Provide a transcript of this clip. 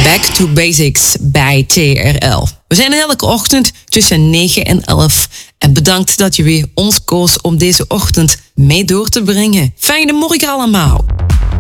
Back to Basics bij TRL. We zijn elke ochtend tussen 9 en 11. En bedankt dat je weer ons koos om deze ochtend mee door te brengen. Fijne morgen allemaal.